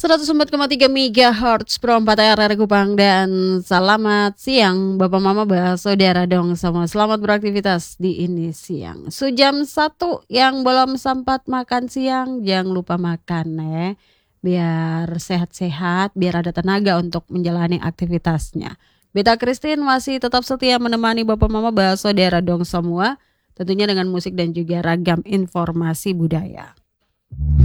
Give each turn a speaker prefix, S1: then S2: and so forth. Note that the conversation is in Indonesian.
S1: 104,3 MHz Pro 4 RR Kupang. Dan selamat siang Bapak Mama Saudara dong semua. Selamat beraktivitas di ini siang. Jam 1 yang belum sempat makan siang, jangan lupa makan ya. Biar sehat-sehat, biar ada tenaga untuk menjalani aktivitasnya. Beta Christine masih tetap setia menemani Bapak Mama Saudara dong semua, tentunya dengan musik dan juga ragam informasi budaya.